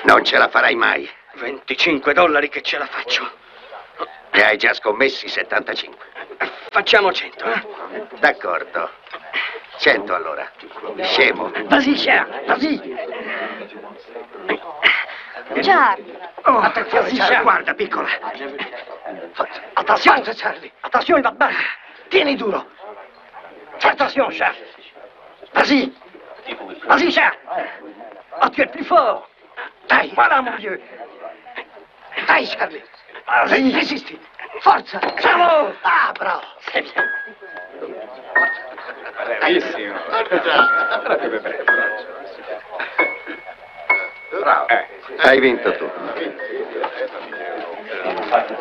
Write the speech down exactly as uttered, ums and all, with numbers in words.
Non ce la farai mai. venticinque dollari che ce la faccio. Ne hai già scommessi settantacinque. Facciamo cento, eh? D'accordo. cento allora. Scemo. Vas-y, cher, vas-y. Charlie. Oh, attenzione, Charlie. Guarda, piccola. Attenzione, Charlie. Attenzione, il va bene. Tieni duro. Fais attention, Charlie. Vas-y. Vas-y, Charlie. Ah, tu es le plus fort. Dai, voilà, mon vieux. Dai, Charlie. Vas-y, resisti. Forza. Bravo. Ah, bravo. C'est bien. Bravissimo. Bravo. Hai vinto tu.